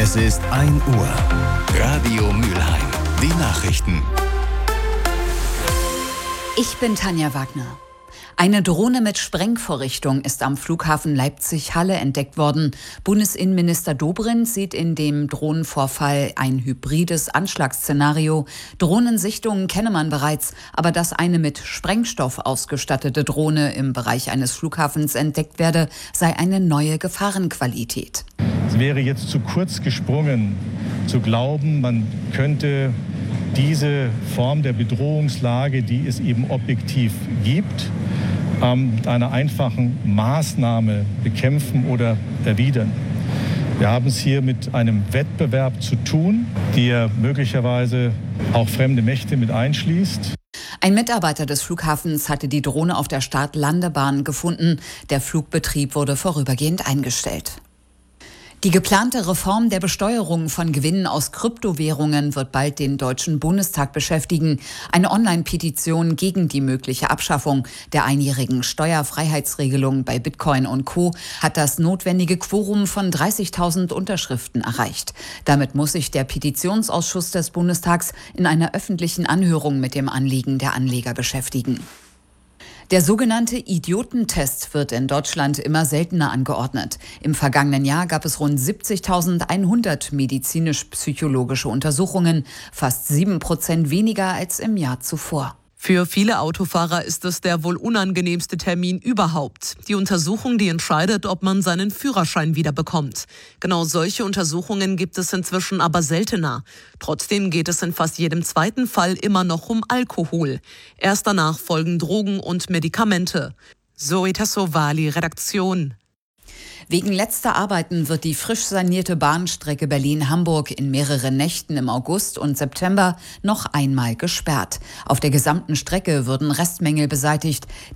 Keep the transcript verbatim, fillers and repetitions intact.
Es ist ein Uhr. Radio Mülheim. Die Nachrichten. Ich bin Tanja Wagner. Eine Drohne mit Sprengvorrichtung ist am Flughafen Leipzig-Halle entdeckt worden. Bundesinnenminister Dobrindt sieht in dem Drohnenvorfall ein hybrides Anschlagsszenario. Drohnensichtungen kenne man bereits, aber dass eine mit Sprengstoff ausgestattete Drohne im Bereich eines Flughafens entdeckt werde, sei eine neue Gefahrenqualität. Es wäre jetzt zu kurz gesprungen, zu glauben, man könnte diese Form der Bedrohungslage, die es eben objektiv gibt, mit einer einfachen Maßnahme bekämpfen oder erwidern. Wir haben es hier mit einem Wettbewerb zu tun, der möglicherweise auch fremde Mächte mit einschließt. Ein Mitarbeiter des Flughafens hatte die Drohne auf der Start-Landebahn gefunden. Der Flugbetrieb wurde vorübergehend eingestellt. Die geplante Reform der Besteuerung von Gewinnen aus Kryptowährungen wird bald den Deutschen Bundestag beschäftigen. Eine Online-Petition gegen die mögliche Abschaffung der einjährigen Steuerfreiheitsregelung bei Bitcoin und Co. hat das notwendige Quorum von dreißigtausend Unterschriften erreicht. Damit muss sich der Petitionsausschuss des Bundestags in einer öffentlichen Anhörung mit dem Anliegen der Anleger beschäftigen. Der sogenannte Idiotentest wird in Deutschland immer seltener angeordnet. Im vergangenen Jahr gab es rund siebzigtausendeinhundert medizinisch-psychologische Untersuchungen, fast sieben Prozent weniger als im Jahr zuvor. Für viele Autofahrer ist es der wohl unangenehmste Termin überhaupt. Die Untersuchung, die entscheidet, ob man seinen Führerschein wieder bekommt. Genau solche Untersuchungen gibt es inzwischen aber seltener. Trotzdem geht es in fast jedem zweiten Fall immer noch um Alkohol. Erst danach folgen Drogen und Medikamente. Zoe Tassovali, Redaktion. Wegen letzter Arbeiten wird die frisch sanierte Bahnstrecke Berlin-Hamburg in mehreren Nächten im August und September noch einmal gesperrt. Auf der gesamten Strecke würden Restmängel beseitigt.